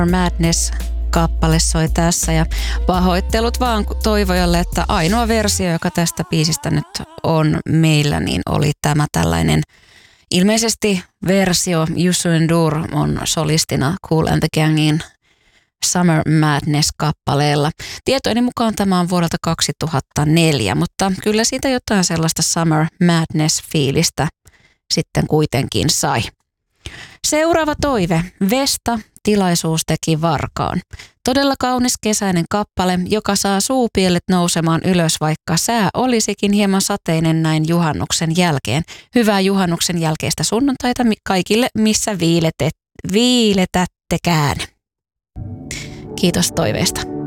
Madness-kappale soi tässä ja pahoittelut vaan Toivojalle, että ainoa versio, joka tästä biisistä nyt on meillä, niin oli tämä tällainen ilmeisesti versio. Youssou N'Dour on solistina Kool and the Gangin Summer Madness-kappaleella. Tietojeni mukaan tämä on vuodelta 2004, mutta kyllä siitä jotain sellaista Summer Madness-fiilistä sitten kuitenkin sai. Seuraava toive. Vesta, tilaisuus teki varkaan. Todella kaunis kesäinen kappale, joka saa suupielet nousemaan ylös, vaikka sää olisikin hieman sateinen näin juhannuksen jälkeen. Hyvää juhannuksen jälkeistä sunnuntaita kaikille, missä viiletättekään. Kiitos toiveesta.